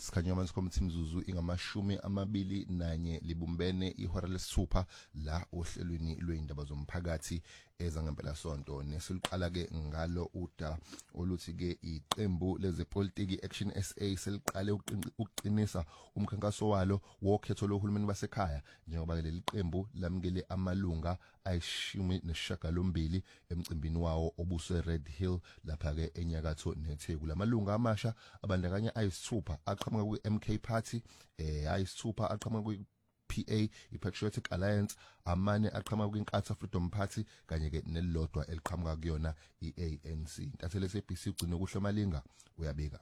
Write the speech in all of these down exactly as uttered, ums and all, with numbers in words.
Sikhanyama Committee mzuzu ingamashumi amabili nanye libumbene ihora lesithupha la ohlelweni lweindaba zomphakathi ezangempela sonto nesiqala ke ngalo uda oluthi ke iqembu lezepolitiki Action S A seliqale ukuqinisa umkhankaso walo wokhetho lohulumeni basekhaya njengoba leli qembu lamukele amalunga ayishumi nesishiyagalombili emcimbini wawo obuswe Red Hill lapha ke enyakatho neTheku. Lamalunga amasha abandakanya ayisithupha aqhamuka ku M K Party, eh ayisithupha aqhamuka ku P A iPatriotic Alliance, amane aqhamuka kwiNkatha Freedom Party kanye ke nelilodwa eliqhamuka kuyona iA N C. Intatheli S A B C ugcina kuhlamalinga uyabika.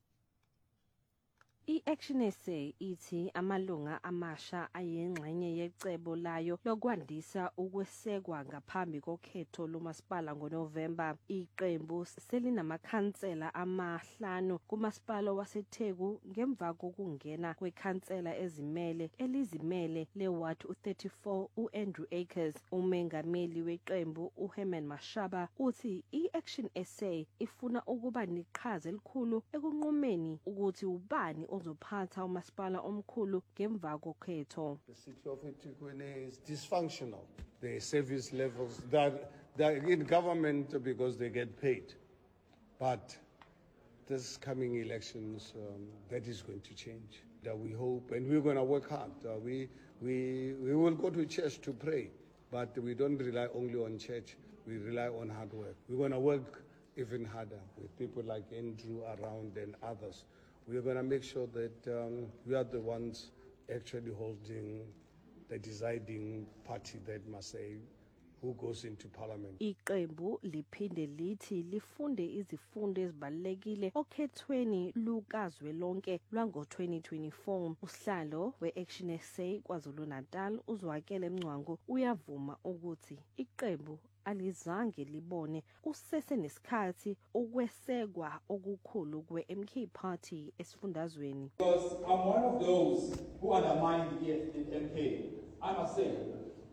I-Action S A ithi amalunga amasha ayengxenye yecebo layo lokwandisa ukwesekwa ngaphambi kokhetho lomasipala ngoNovember. Iqembu selinamakhansela amahlanu kumasipala waseTheku ngemva kokungena kwekhansela ezimele elizimele leWard thirty-four uAndrew Akers. Umengameli weqembu uHerman Mashaba uthi i-Action S A ifuna ukuba neqhaza elikhulu ekunqumeni ukuthi ubani ozophatha umasipala omkhulu ngemva kokhetho. The city of eThekwini is dysfunctional. The service levels that they're in government because they get paid, but this coming elections um, that is going to change. That we hope, and we're going to work hard. Uh, we we we will go to church to pray, but we don't rely only on church. We rely on hard work. We're going to work even harder with people like Andrew around and others. We are going to make sure that um, we are the ones actually holding the deciding party that must say who goes into parliament. Iqembu liphinde lithi lifunde izifundo ezibalekile okhethweni lukazwe lonke lwango twenty twenty-four. Uhlalo weAction S A KwaZulu Natal uzwakele Mncwangu uyavuma ukuthi iqembu alizange libone kusese nesikhathi ukwesekwa okukhulu kweM K Party esifundazweni. Because I'm one of those who undermine the M K. I must say,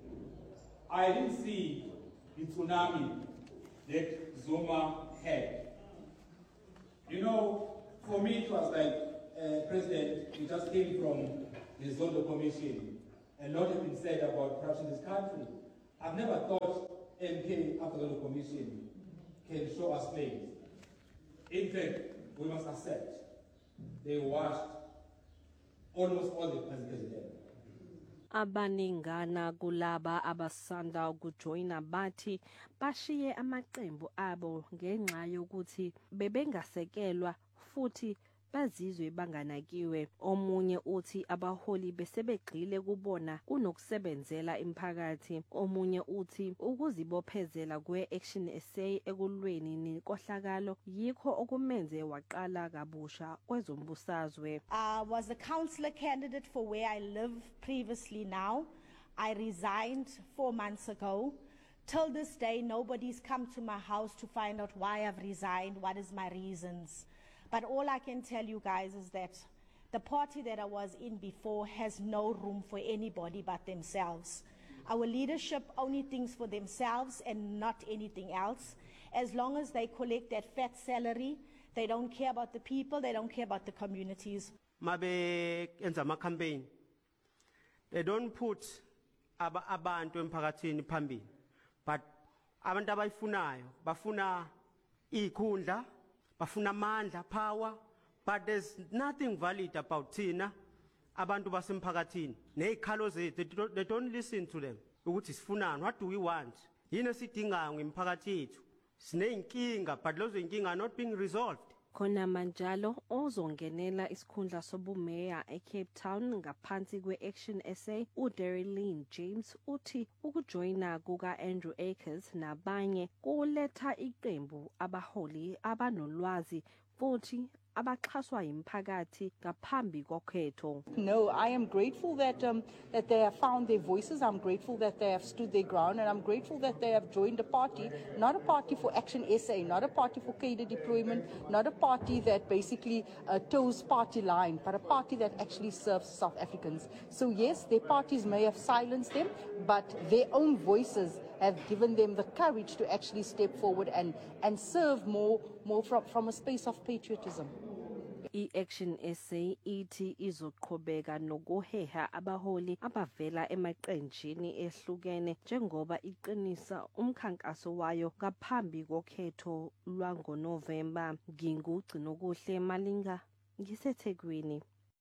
I didn't see the tsunami that Zuma had. You know, for me it was like, uh, President, you just came from the Zondo Commission. A lot has been said about corruption in this country. I've never thought M K after the Commission can show us claims. In fact, we must accept they washed almost all the presidents. Abaningana kulaba abasanda ukujoina bathi bashiye amaqembu abo ngenxa yokuthi bebengasekelwa futhi bazizwe banganakiwe. Omunye uthi abaholi besebegxile kubona kunokusebenzela imphakathi. Omunye uthi ukuzibophezela kweAction S A ekulweni nenkohlakalo yikho okumenze waqala kabusha kwezombusazwe. I was a councillor candidate for where I live previously now. I resigned four months ago. Till this day, nobody's come to my house to find out why I've resigned, what is my reasons. But all I can tell you guys is that the party that I was in before has no room for anybody but themselves. Our leadership only thinks for themselves and not anything else. As long as they collect that fat salary, they don't care about the people, they don't care about the communities. Mabe enza ma campaign. They don't put abantu emphakathini phambili. But abantu abayifunayo bafuna ikhundla, bafuna amandla, power, but there's nothing valid about thina abantu basemphakathini. Nezikhalo zethu, they don't listen to them. Ukuthi sifunani, what do we want? Yini esidingayo ngemphakathi yethu? Sineyinkinga, but lezo inkinga are not being resolved. Khona manjalo ozongenela isikhundla sobumeya eCape Town ngaphansi kweAction S A uDarylene James uthi ukujoina kukaAndrew Akers nabanye kuletha iqembu abaholi abanolwazi futhi abaxhaswa imphakathi ngaphambi kokhetho. No, I am grateful that um, that they have found their voices. I'm grateful that they have stood their ground, and I'm grateful that they have joined a party, not a party for Action S A, not a party for cadre deployment, not a party that basically uh, toes party line, but a party that actually serves South Africans. So yes, their parties may have silenced them, but their own voices have given them the courage to actually step forward and, and serve more, more from, from a space of patriotism. I-Action S A ithi izoqhubeka nokuheha abaholi abavela emaqenjini ehlukene njengoba iqinisa umkhankaso wayo ngaphambi kokhetho lwangoNovemba. Ngingugcinokuhle Malinga, ngiseThekwini.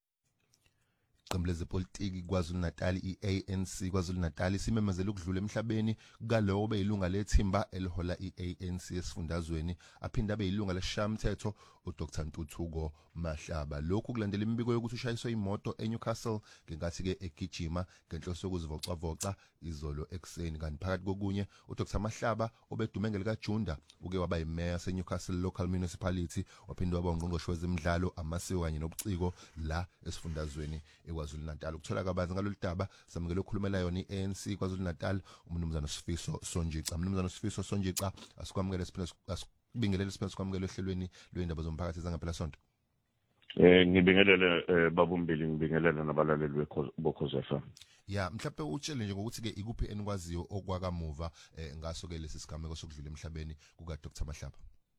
Iqembu lezepolitiki KwaZulu-Natal i-A N C KwaZulu-Natal simemezela ukudlula emhlabeni kalowo beyilunga lethimba elihola i-A N C esifundazweni aphinda beyilunga lesishayamthetho uDr Ntuthuko Mahlaba. Lokhu kulandela imibiko yokuthi ushayiswe imoto eNewcastle ngenkathi ke egijima ngenhloso yokuzivocavoca izolo ekseni. Kanti phakathi kokunye uDr Mahlaba obedume ngelikaJunda uke waba yimayor yaseNewcastle Local Municipality waphinde waba ungqongqoshe wezemidlalo amasiko kanye nobuciko la esifundazweni eKwaZulu-Natal. Ukuthola kabanzi ngalolu daba samukele ukukhulumela yona i-A N C KwaZulu-Natal umnumzana Sifiso Sonjica. Umnumzana Sifiso Sonjica asikwamukele sibingelele siphethe sikwamukele ehlelweni lwendaba zomphakathi zangaphela sonto. Eh ngibingelele babumbili ngibingelele nabalaleli beKhozi F M. Ya mhlawumbe utshele nje ngokuthi ke ikuphi enikwaziyo okwakamuva ngaso ke lesi sigameko sokudlula emhlabeni kuka Dr Mahlaba.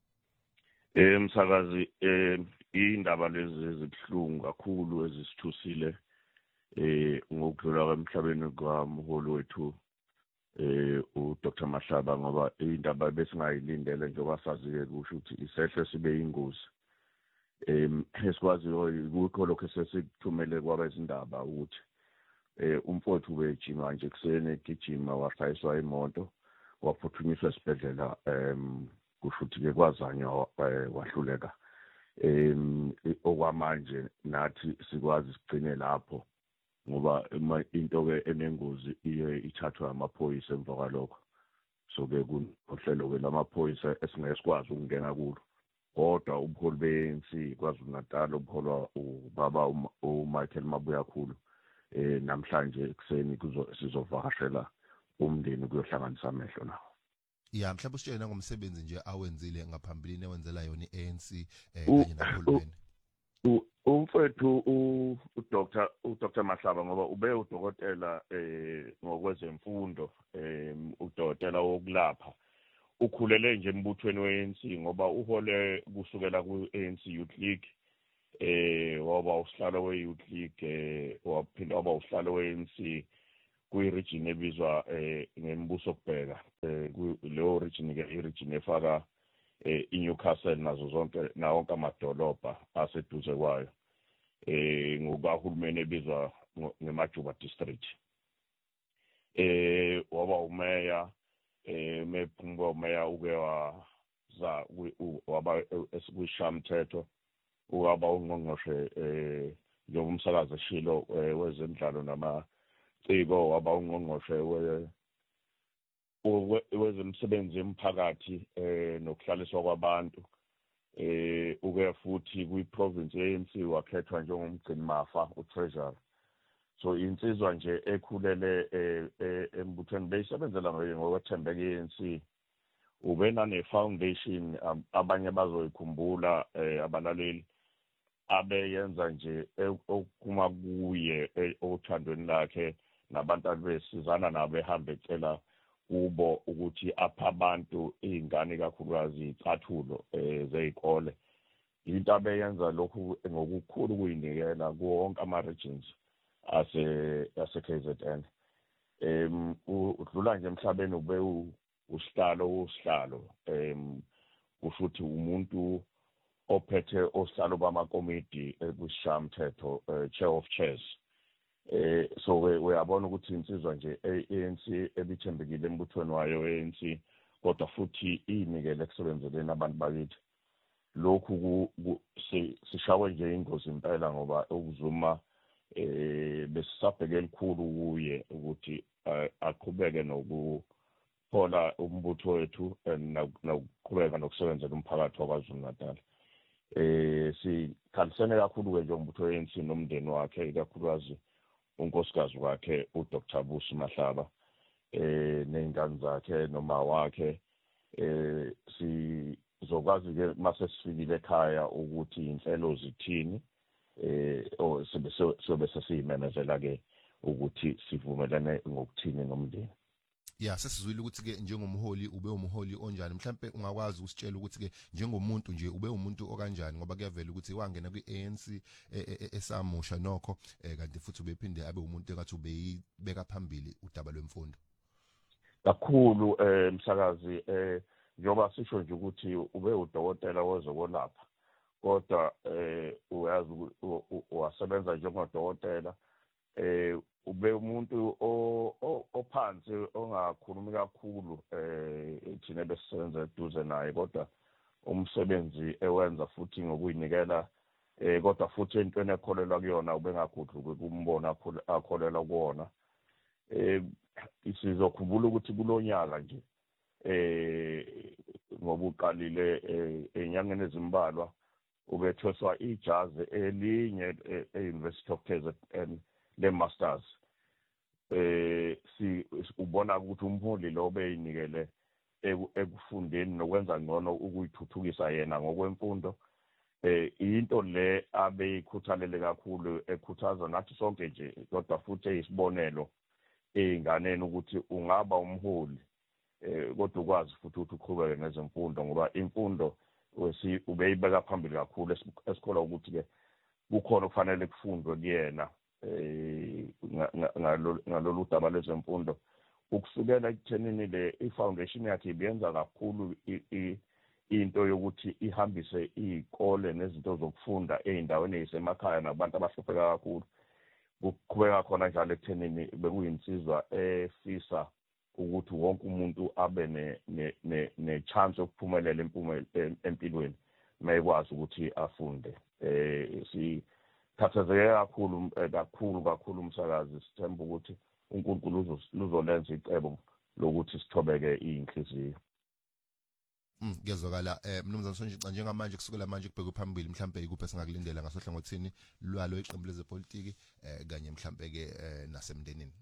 Eh msakazi eh indaba lezi ezibhlungu kakhulu ezisithusile eh ngokudlula kwemhlabeni kwamholi wethu eh uDr Mahlaba ngoba indaba besingayilindele njengoba sazi-ke kusho ukuthi isehle sibe ingozi. Em esikwaziyo ukukho lokho sesikuthumele kwabezindaba ukuthi eh umfowethu wejima nje kusene egijima washayiswa imoto waphuthunyiswa esibhedlela em kusho ukuthi ke kwazanywa wahluleka. Em okwamanje nathi sikwazi sigcine lapho ngoba into ke enengozi iye ithathwa amaphoyisa emva kwalokho. So ke kunohlelo ke lamaphoyisa esingesikwazi ukungena kulo. Kodwa ubuholi be-A N C KwaZulu-Natal obuholwa ubaba uMichael Mabuyakhulu eh namhlanje ekseni kuzo sizovakashela umndeni kuyohlanganisa amehlo nawo. Ya mhlawumbe usitshela ngomsebenzi nje awenzile ngaphambilini ewenzela yona i-A N C kanye nohulumeni. Umfethu uDr uDr Mahlaba ngoba ube udokotela eh ngokwezemfundo eh udokotela wokulapha ukhulele nje embuthweni we-A N C ngoba uhole kusukela ku-A N C Youth League eh waba usihlalo we-Youth League eh waphinda waba usihlalo we-A N C kwi-region ebizwa eh ngembuso okubheka eh leyo region ke i-region efaka eh iNewcastle nazo zonke nawonke amadolobha aseduze kwayo eh ngokahulumeni ebizwa ngemajuba district. Eh waba umeya eh mephumba umeya uke waza waba esikwishamthetho waba ungqongqoshe eh njengomsakazi eshilo wezemidlalo namaciko waba ungqongqoshe we wezemsebenzi emphakathi eh nokuhlaliswa kwabantu eh uke futhi kwi-province ye-A N C wakhethwa njengomgcini mafa u-treasurer. So insizwa nje ekhulele embuthweni beyisebenzela ngokwethembeka i-A N C ubena ne-foundation abanye bazoyikhumbula abalaleli abeyenza nje okuma kuye othandweni lakhe nabantu abesizana nabo ehambe ecela kubo ukuthi apha abantu izingane kakhulukazi icathulo ezeyikole. Into abeyenza lokhu ngokukhulu kuyinikela kuwonke ama-regions ase ase K Z N. Em udlula nje emhlabeni ube usihlalo usihlalo em kushuthi umuntu ophethe osihlalo bamakomiti ekushamthetho chair of chairs. Eh so uyabona ukuthi insizwa nje i-A N C ebithembekile embuthweni wayo i-A N C kodwa futhi inikele kusebenzeleni abantu bakithi. Lokhu sishawe nje ingozi impela ngoba ukuzuma eh besisabheke elikhulu kuye ukuthi aqhubeke nokuphola umbutho wethu nokuqhubeka nokusebenzela umphakathi waKwaZulu-Natal. Eh sikhalisene kakhulu ke nje umbutho we-A N C nomndeni wakhe ikakhulukazi unkosikazi wakhe uDr Busi Mahlaba eh nezingane zakhe noma wakhe eh sizokwazi ke mase sifikile ekhaya ukuthi inhlelo zithini eh o sobe sesiyimemezela ke ukuthi sivumelane ngokuthini nomndeni. Yeah, sesizwile ukuthi ke njengomholi ube umholi onjani, mhlambe ungakwazi ukusitshela ukuthi ke njengomuntu nje ube umuntu okanjani, ngoba kuyavela ukuthi wangena kwi-A N C esamusha nokho kanti futhi ubephinde abe umuntu engathi ubeyibeka phambili udaba lwemfundo. Kakhulu eh msakazi eh njoba sisho nje ukuthi ube udokotela wezokwelapha, kodwa eh uyazi wasebenza njengodokotela eh ube umuntu ophansi ongakhulumi kakhulu eh thina besisebenza eduze naye, kodwa umsebenzi ewenza futhi ngokuyinikela eh kodwa futhi entweni ekholelwa kuyona ubengagudluki kumbona akholelwa kuona. eh isizokhumbula ukuthi kulonyaka nje eh ngoba uqalile enyangeni ezimbalwa ubethweswa ijazi elinye e-University of K Z N le masters. eh si ubona ukuthi umholi lo beyinikele ekufundeni nokwenza ngcono ukuyithuthukisa yena ngokwemfundo. eh into le abeyikhuthalele kakhulu ekhuthaza nathi sonke nje, kodwa futhi eyisibonelo einganeni ukuthi ungaba umholi eh kodwa ukwazi futhi ukuthi uqhubeke nezemfundo, ngoba imfundo wesi ubeyibeka phambili kakhulu esikhola ukuthi ke kukhona okufanele kufundwe kuyena eh ngalolu daba lezemfundo. Ukusukela ekuthenini le i-foundation yakhe ibenza kakhulu into yokuthi ihambise izikole nezinto zokufunda eindaweni ezisemakhaya nabantu abahlupheka kakhulu. Kuqhubeka khona njalo ekuthenini bekuyinsizwa efisa ukuthi wonke umuntu abe ne ne chance yokuphumelela empilweni mayikwazi ukuthi afunde. eh si thathazeke kakhulu kakhulu kakhulu umsakazi, sithemba ukuthi uNkulunkulu uzolenza icebo lokuthi sithobeke inhliziyo. Mm ngezwakala eh mnumzane Sonjica, njengamanje kusukela manje kubhekwe phambili mhlambe ikuphi esingakulindela ngasohlangothini lwalo iqembu lezepolitiki eh kanye mhlambe ke nasemndenini?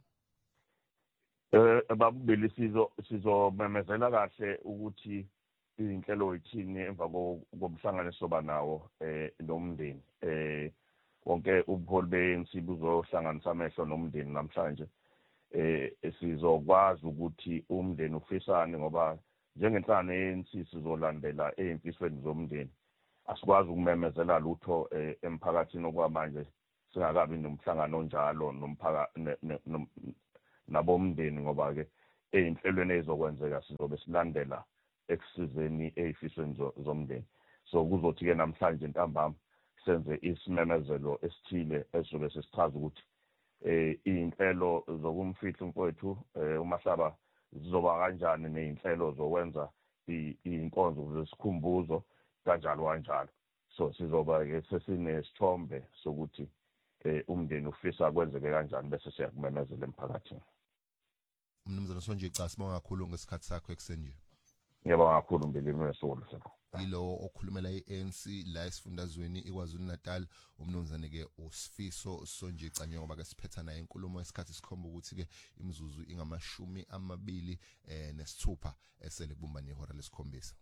Eh ababili sizo sizomemezela kahle ukuthi inhlelo yithini emva komhlangano soba nawo eh nomndeni. eh wonke ubuholi be-A N C buzohlanganisa amehlo nomndeni namhlanje. eh sizokwazi ukuthi umndeni ufisane, ngoba njengenhlangano ye-A N C sizolandela ey'mfisweni zomndeni. Asikwazi ukumemezela lutho emphakathini okwamanje singakabi nomhlangano onjalo nomphakathi nabomndeni, ngoba ke ey'nhlelweni ezizokwenzeka sizobe silandela ekusizeni ey'fisweni zomndeni. So kuzothi ke namhlanje ntambama senze isimemezelo esithile esizobe sesichaza ukuthi eh iy'nhlelo zokumfihla umfowethu uMahlaba zizoba kanjani, ney'nhlelo zokwenza iy'nkonzo zesikhumbuzo kanjalo kanjalo. So sizoba ke sesinesithombe sokuthi eh umndeni ufisa kwenzeke kanjani bese siyakumemezela emphakathini. Mnumzane Sonjica, sibonga kakhulu ngesikhathi sakho ekuseni. Ngiyabonga kakhulu Mbilini Wesolo. Ilo okhulumela i-A N C la esifundazweni iKwaZulu Natal, umnumzane ke uSifiso Sonjica, njengoba ke siphetha naye inkulumo yesikhathi sikhomba ukuthi ke imizuzu ingamashumi amabili eh nesithupha esele kubumba nehora lesikhombisa.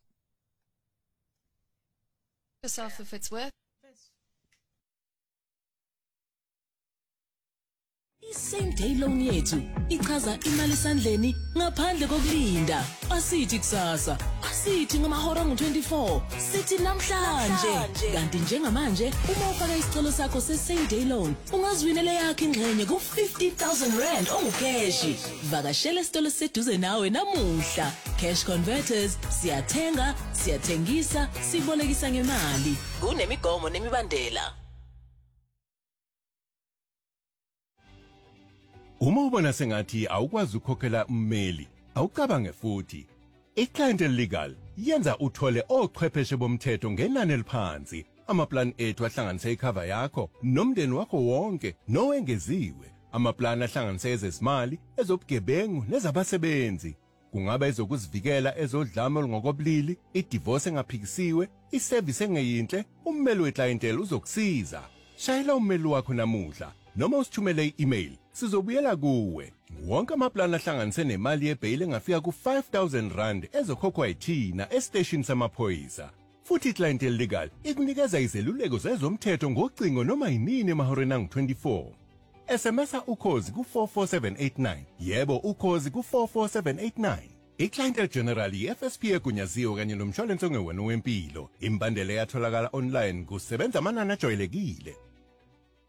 Yourself if it's worth. I-Same Day Loan yethu ichaza imali esandleni ngaphandle kokulinda. Asithi kusasa, asithi ngamahora ngu-twenty-four, sithi namhlanje. Kanti njengamanje uma ufaka isicelo sakho se-Same Day Loan ungaziwinela yakho ingxenye ku-fifty thousand rand ongukeshi. Vakashela esitolo seduze nawe namuhla. Cash Converters, siyathenga, siyathengisa, sibolekisa ngemali. Kunemigomo nemibandela. Uma ubona sengathi awukwazi ukukhokhela ummeli, awucabange futhi. iClientele Legal yenza uthole ochwepheshe bomthetho ngenani eliphansi. Amaplan ethu ahlanganisa icover yakho nomndeni wakho wonke nowengeziwe. Amaplan ahlanganisa ezezimali, ezobugebengu nezabasebenzi. Kungaba ezokuzivikela, ezodlame ngokobulili, idivorce engaphikisiwe, iservice engeyinhle, ummeli weClientele uzokusiza. Shayela ummeli wakho namuhla noma usithumele i-email, sizobuyela kuwe. Wonke amaplan ahlanganise nemali yebail engafika ku-five thousand rand ezokhokhwa yithina estation samaphoyisa. Futhi iClientele Legal ikunikeza izeluleko zezomthetho ngocingo noma yinini emahoreni angu-twenty-four. SMSa ukhozi ku four four seven eight nine. Yebo ukhozi ku four four seven eight nine. iClientele General i-F S P egunyaziwe kanye nomshwalense ongewena wempilo. Imbandela yatholakala online kusebenza amanani ajwayelekile.